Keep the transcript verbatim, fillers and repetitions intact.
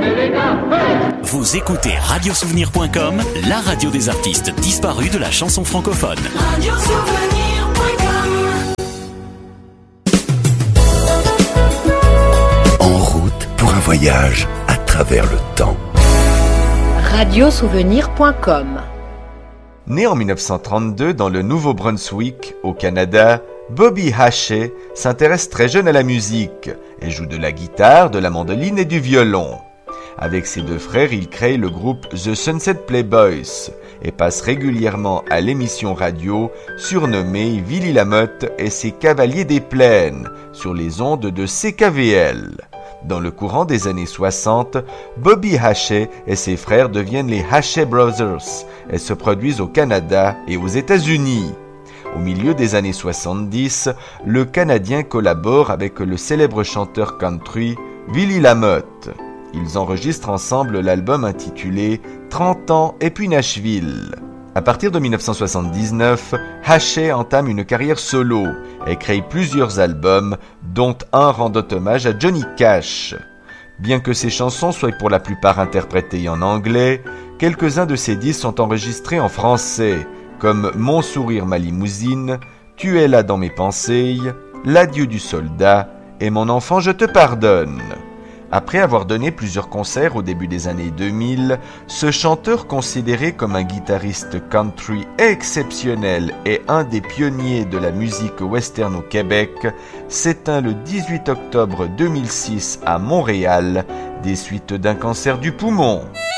Vous écoutez radio souvenir point com, la radio des artistes disparus de la chanson francophone. radio souvenir point com. En route pour un voyage à travers le temps. radio souvenir point com. Né en dix-neuf cent trente-deux dans le Nouveau-Brunswick, au Canada, Bobby Haché s'intéresse très jeune à la musique et joue de la guitare, de la mandoline et du violon. Avec ses deux frères, il crée le groupe The Sunset Playboys et passe régulièrement à l'émission radio surnommée Willie Lamotte et ses Cavaliers des Plaines sur les ondes de C K V L. Dans le courant des années soixante, Bobby Haché et ses frères deviennent les Haché Brothers et se produisent au Canada et aux États-Unis. Au milieu des années soixante-dix, le Canadien collabore avec le célèbre chanteur country Willie Lamotte. Ils enregistrent ensemble l'album intitulé trente ans et puis Nashville. À partir de dix-neuf cent soixante-dix-neuf, Haché entame une carrière solo et crée plusieurs albums, dont un rendant hommage à Johnny Cash. Bien que ses chansons soient pour la plupart interprétées en anglais, quelques-uns de ses disques sont enregistrés en français, comme Mon sourire ma limousine, Tu es là dans mes pensées, L'adieu du soldat et Mon enfant je te pardonne. Après avoir donné plusieurs concerts au début des années deux mille, ce chanteur considéré comme un guitariste country exceptionnel et un des pionniers de la musique western au Québec s'éteint le dix-huit octobre deux mille six à Montréal des suites d'un cancer du poumon.